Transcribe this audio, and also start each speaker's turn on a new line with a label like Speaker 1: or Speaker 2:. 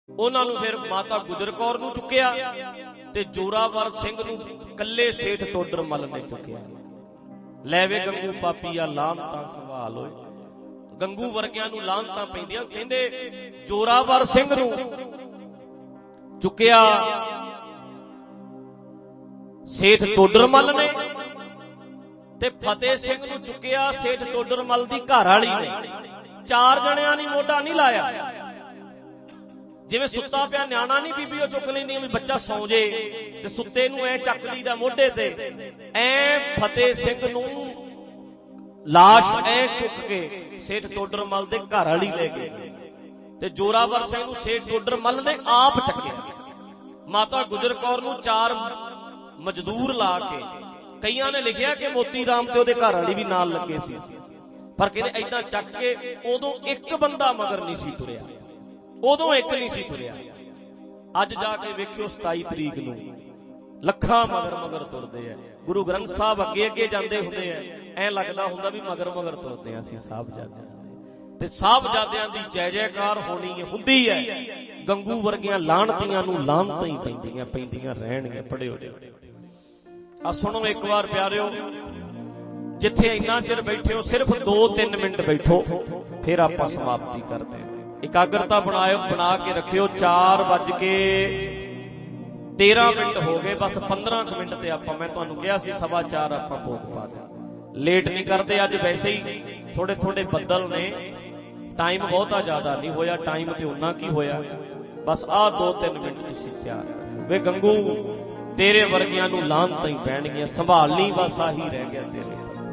Speaker 1: ਉਹਨਾਂ ਨੂੰ ਫਿਰ ਮਾਤਾ ਗੁਜਰ ਕੌਰ ਨੂੰ ਚੁੱਕਿਆ ਤੇ ਜੋਰਾਵਰ ਸਿੰਘ ਨੂੰ ਕੱਲੇ ਸੇਠ ਟੋਡਰ ਮੱਲ ਨੇ ਚੁੱਕਿਆ। ਲੈ ਵੇ ਗੰਗੂ ਪਾਪੀਆ ਲਾਹਨਤਾਂ ਸੰਭਾਲ ਓਏ। ਗੰਗੂ ਵਰਗਿਆਂ ਨੂੰ ਲਾਹਨਤਾਂ ਪੈਂਦੀਆਂ। ਕਹਿੰਦੇ ਜੋਰਾਵਰ ਸਿੰਘ ਨੂੰ ਚੁੱਕਿਆ ਸੇਠ ਟੋਡਰ ਮੱਲ ਨੇ ਤੇ ਫਤਿਹ ਸਿੰਘ ਨੂੰ ਚੁੱਕਿਆ ਸੇਠ ਟੋਡਰ ਮੱਲ ਦੀ ਘਰ ਵਾਲੀ ਨੇ। 4 ਜਣਿਆਂ ਨੇ ਮੋਢਾ ਨਹੀਂ ਲਾਇਆ। ਜਿਵੇਂ ਸੁੱਤਾ ਪਿਆ ਨਿਆਣਾ ਨਹੀਂ ਬੀਬੀ ਉਹ ਚੁੱਕ ਲੈਂਦੀਆਂ ਵੀ ਬੱਚਾ ਸੌਂ ਜੇ ਤੇ ਸੁੱਤੇ ਨੂੰ ਐ ਚੱਕ ਲਈਦਾ ਮੋਢੇ ਤੇ, ਐ ਫਤਿਹ ਸਿੰਘ ਨੂੰ ਲਾਸ਼ ਐ ਚੁੱਕ ਕੇ ਸੇਠ ਟੋਡਰ ਮੱਲ ਦੇ ਘਰ ਵਾਲੀ ਲੈ ਗਏ ਤੇ ਜੋਰਾਵਰ ਸਿੰਘ ਨੂੰ ਸੇਠ ਟੋਡਰ ਮੱਲ ਨੇ ਆਪ ਚੱਕਿਆ। ਮਾਤਾ ਗੁਜਰ ਕੌਰ ਨੂੰ 4 ਮਜ਼ਦੂਰ ਲਾ ਕੇ, ਕਈਆਂ ਨੇ ਲਿਖਿਆ ਕਿ ਮੋਤੀ ਰਾਮ ਤੇ ਉਹਦੇ ਘਰ ਵਾਲੀ ਵੀ ਨਾਲ ਲੱਗੇ ਸੀ, ਪਰ ਕਹਿੰਦੇ ਏਦਾਂ ਚੱਕ ਕੇ ਉਦੋਂ ਇੱਕ ਬੰਦਾ ਮਗਰ ਨਹੀਂ ਸੀ ਤੁਰਿਆ, ਉਦੋਂ ਇੱਕ ਨਹੀਂ ਸੀ ਤੁਰਿਆ। ਅੱਜ ਜਾ ਕੇ ਵੇਖਿਓ 27 ਤਰੀਕ ਨੂੰ ਲੱਖਾਂ ਮਗਰ ਮਗਰ ਤੁਰਦੇ ਆ। ਗੁਰੂ ਗ੍ਰੰਥ ਸਾਹਿਬ ਅੱਗੇ ਅੱਗੇ ਜਾਂਦੇ ਹੁੰਦੇ ਆ, ਐ ਲੱਗਦਾ ਹੁੰਦਾ ਵੀ ਮਗਰ ਮਗਰ ਤੁਰਦੇ ਆ ਅਸੀਂ ਸਾਹਿਬਜ਼ਾਦਿਆਂ ਦੇ। ਤੇ ਸਾਹਿਬਜ਼ਾਦਿਆਂ ਦੀ ਜੈ ਜੈਕਾਰ ਹੋਣੀ ਹੁੰਦੀ ਹੈ। ਗੰਗੂ ਵਰਗੀਆਂ ਲਾਹਣਤੀਆਂ ਨੂੰ ਲਾਹਨਤਾਂ ਹੀ ਪੈਂਦੀਆਂ ਰਹਿਣਗੀਆਂ। ਪੜਿਓ ਆ ਸੁਣੋ ਇੱਕ ਵਾਰ ਪਿਆਰਿਓ, ਜਿੱਥੇ ਇੰਨਾ ਚਿਰ ਬੈਠੇ ਹੋ ਸਿਰਫ 2-3 ਮਿੰਟ ਬੈਠੋ, ਫਿਰ ਆਪਾਂ ਸਮਾਪਤੀ ਕਰਦੇ ਹਾਂ। ਇਕਾਗਰਤਾ ਬਣਾ ਕੇ ਰੱਖਿਓ। 4:13 ਹੋ ਗਏ, ਬਸ 15 ਮਿੰਟ ਤੇ ਆਪਾਂ, ਮੈਂ ਤੁਹਾਨੂੰ ਕਿਹਾ ਸੀ 4:15 ਆਪਾਂ ਭੋਗ ਪਾ ਦਿਆਂ। ਲੇਟ ਨਹੀਂ ਕਰਦੇ ਅੱਜ, ਵੈਸੇ ਹੀ ਥੋੜੇ ਬੱਦਲ ਨੇ, ਟਾਈਮ ਬਹੁਤਾ ਜ਼ਿਆਦਾ ਨਹੀਂ ਹੋਇਆ, ਟਾਈਮ ਤੇ ਉਨਾ ਕੀ ਹੋਇਆ। ਬਸ ਆਹ 2-3 ਮਿੰਟ ਤੁਸੀਂ ਤਿਆਰ ਰੱਖੋ। ਵੇ ਗੰਗੂ ਤੇਰੇ ਵਰਗਿਆਂ ਨੂੰ ਲਾਹਨਤਾਂ ਹੀ ਪੈਣਗੀਆਂ, ਸੰਭਾਲ ਲਈ, ਬਸ ਆਹੀ ਰਹਿ ਗਿਆ ਤੇਰੇ।